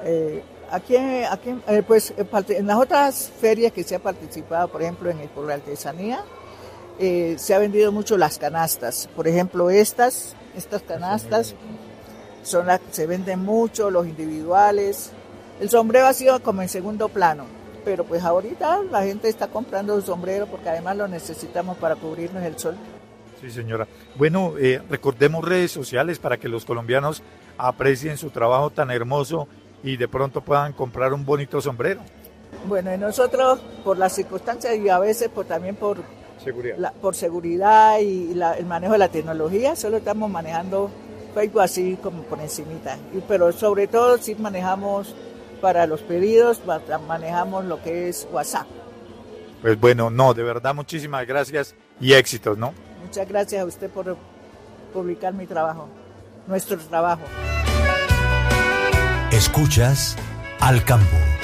Pues en las otras ferias que se ha participado, por ejemplo, por la artesanía, se ha vendido mucho las canastas. Por ejemplo, estas canastas son las que se venden mucho, los individuales. El sombrero ha sido como en segundo plano, pero pues ahorita la gente está comprando el sombrero porque además lo necesitamos para cubrirnos el sol. Sí, señora. Bueno, recordemos redes sociales para que los colombianos aprecien su trabajo tan hermoso y de pronto puedan comprar un bonito sombrero. Bueno, y nosotros por las circunstancias y a veces también por seguridad y el manejo de la tecnología, solo estamos manejando Facebook así como por encimita, pero sobre todo sí manejamos para los pedidos, manejamos lo que es WhatsApp. Pues bueno, no, de verdad muchísimas gracias y éxitos, ¿no? Muchas gracias a usted por publicar mi trabajo, nuestro trabajo. Escuchas Al Campo.